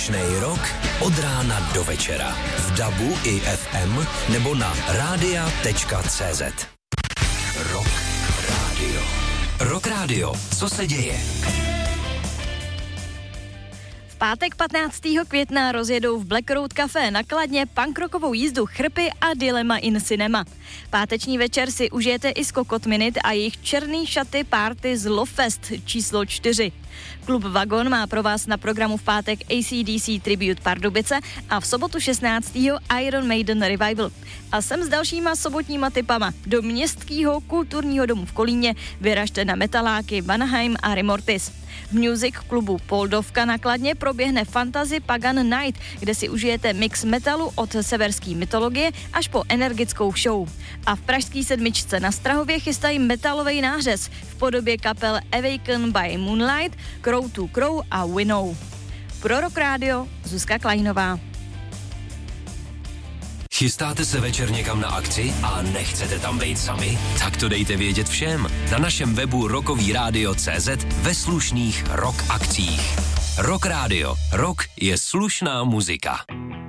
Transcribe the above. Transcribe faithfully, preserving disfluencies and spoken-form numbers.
Rok od rána do večera v dabu i ef em nebo na rádia tečka cé zet. Rock Radio. Rock Radio. Co se děje? V pátek patnáctého května rozjedou v Black Road Café na Kladně punkrockovou jízdu Chrpy a Dilemma in Cinema. Páteční večer si užijete i Skokot Minute a jejich černý šaty party z Lovefest číslo čtyři. Klub Vagon má pro vás na programu v pátek á cé dé cé Tribute Pardubice a v sobotu šestnáctého Iron Maiden Revival. A sem s dalšíma sobotníma tipama. Do Městského kulturního domu v Kolíně vyražte na metaláky Vanaheim a Remortis. V Music klubu Poldovka na Kladně proběhne Fantasy Pagan Night, kde si užijete mix metalu od severské mytologie až po energickou show. A v pražský sedmičce na Strahově chystají metalový nářez v podobě kapel Awaken by Moonlight, Crow to Crow a Winnow. Pro Rock Radio Zuzka Klajnová. Chystáte se večer někam na akci a nechcete tam být sami? Tak to dejte vědět všem na našem webu rockový rádio tečka cé zet ve slušných rock akcích. Rock Radio. Rock je slušná muzika.